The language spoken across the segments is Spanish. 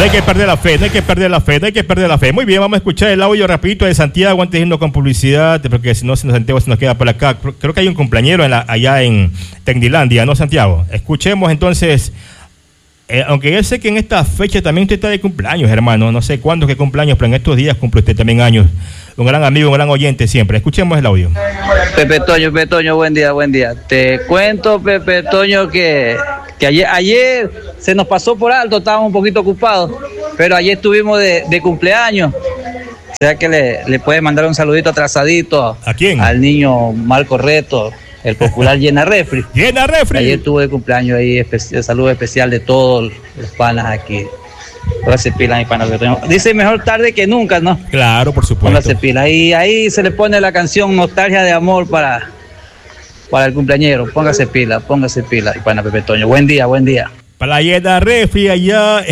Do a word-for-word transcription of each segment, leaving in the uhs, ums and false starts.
No hay que perder la fe, no hay que perder la fe, no hay que perder la fe. Muy bien, vamos a escuchar el audio rapidito de Santiago antes de irnos con publicidad, porque si no, Santiago se nos queda por acá. Creo que hay un cumpleañero en la, allá en Tecnilandia, ¿no, Santiago? Escuchemos entonces, eh, aunque yo sé que en esta fecha también usted está de cumpleaños, hermano. No sé cuándo que cumpleaños, pero en estos días cumple usted también años. Un gran amigo, un gran oyente siempre. Escuchemos el audio. Pepe Toño, Pepe Toño, buen día, buen día. Te cuento, Pepe Toño, que, que ayer, ayer se nos pasó por alto, estábamos un poquito ocupados, pero ayer estuvimos de, de cumpleaños. O sea que le, le puedes mandar un saludito atrasadito. ¿A quién? Al niño Marco Reto, el popular Llena Refri. Llena Refri. Ayer tuvo de cumpleaños ahí, especial, saludo especial de todos los panas aquí. Póngase pila, mi pana. Dice mejor tarde que nunca, ¿no? Claro, por supuesto. Póngase pila. Y ahí se le pone la canción Nostalgia de Amor para, para el cumpleañero. Póngase pila, póngase pila, mi pana Pepe Toño. Buen día, buen día. Para la Llena Refri allá,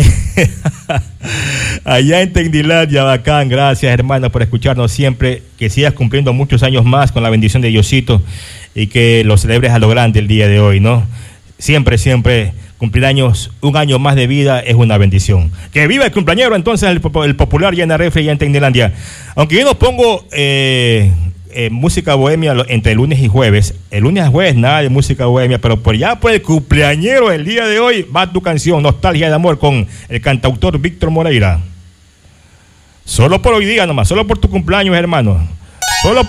allá en Tecnilandia, bacán. Gracias, hermano, por escucharnos siempre. Que sigas cumpliendo muchos años más con la bendición de Diosito y que lo celebres a lo grande el día de hoy, ¿no? Siempre, siempre. Cumplir años, un año más de vida es una bendición. Que viva el cumpleañero entonces, el, el popular Llena Refri ya en Tecnilandia. Aunque yo no pongo eh, eh, música bohemia entre lunes y jueves. El lunes a jueves nada de música bohemia, pero por ya por el cumpleañero el día de hoy va tu canción Nostalgia de Amor con el cantautor Víctor Moreira. Solo por hoy día nomás, solo por tu cumpleaños, hermano. Solo por